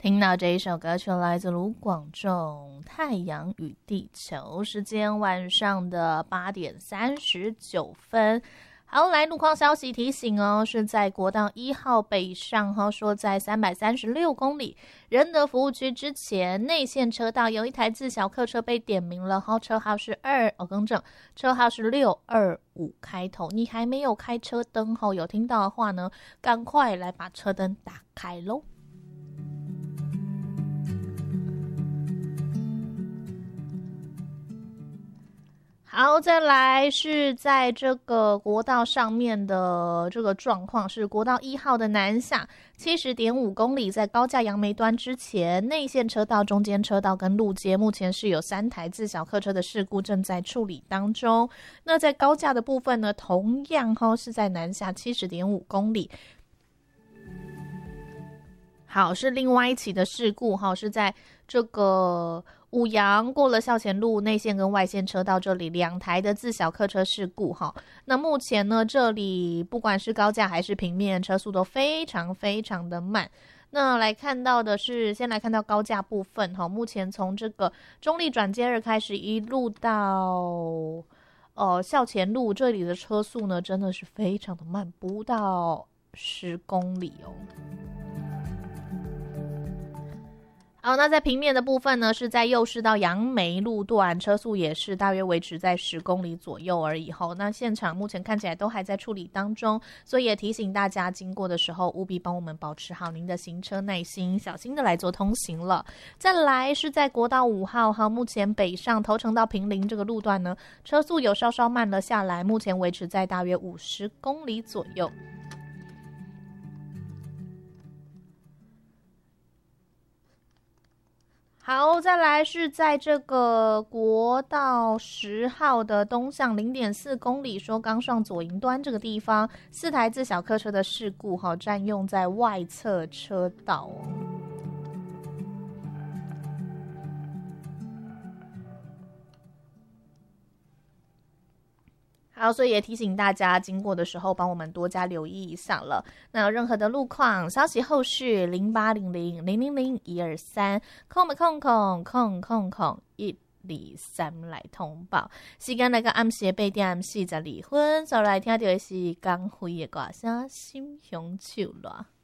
听到这一首歌曲来自卢广仲《太阳与地球》，时间晚上的8点39分。好，来路况消息提醒哦，是在国道1号北上哈，说在336公里仁德服务区之前内线车道有一台自小客车被点名了哈，车号是更正，车号是625开头。你还没有开车灯哈，有听到的话呢，赶快来把车灯打开咯。好，再来是在这个国道上面的这个状况，是国道1号的南下70.5公里，在高架杨梅端之前内线车道、中间车道跟路街，目前是有3台自小客车的事故正在处理当中。那在高架的部分呢，同样是在南下70.5公里。好，是另外一起的事故是在这个五杨过了校前路内线跟外线车道这里2台的自小客车事故那目前呢，这里不管是高架还是平面，车速都非常非常的慢。那来看到的是，先来看到高架部分目前从这个中立转接2开始一路到校前路这里的车速呢，真的是非常的慢，不到10公里哦。好，那在平面的部分呢，是在右市到杨梅路段，车速也是大约维持在10公里左右而已那现场目前看起来都还在处理当中，所以也提醒大家经过的时候务必帮我们保持好您的行车耐心，小心的来做通行了。再来是在国道5号目前北上头城到坪林这个路段呢，车速有稍稍慢了下来，目前维持在大约50公里左右。好，再来是在这个国道10号的东向0.4公里，说刚上左营端这个地方，4台自小客车的事故占用在外侧车道好，所以也提醒大家经过的时候帮我们多加留意一下了。那有任何的路况消息后续0800000123空123来通报。时间来到暗时8点42分，再来听到的是江蕙的歌声《心胸手热》。